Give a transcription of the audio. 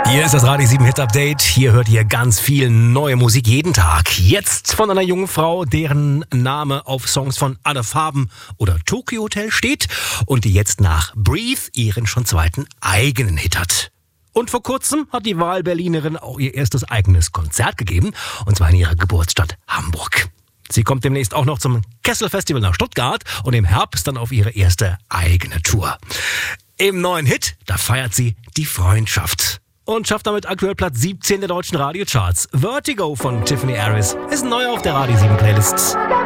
Hier ist das Radio 7 Hit Update. Hier hört ihr ganz viel neue Musik jeden Tag. Jetzt von einer jungen Frau, deren Name auf Songs von Alle Farben oder Tokyo Hotel steht und die jetzt nach Breathe ihren schon zweiten eigenen Hit hat. Und vor kurzem hat die Wahlberlinerin auch ihr erstes eigenes Konzert gegeben, und zwar in ihrer Geburtsstadt Hamburg. Sie kommt demnächst auch noch zum Kessel Festival nach Stuttgart und im Herbst dann auf ihre erste eigene Tour. Im neuen Hit, da feiert sie die Freundschaft. Und schafft damit aktuell Platz 17 der deutschen Radiocharts. Vertigo von Tiffany Harris ist neu auf der Radio 7 Playlist.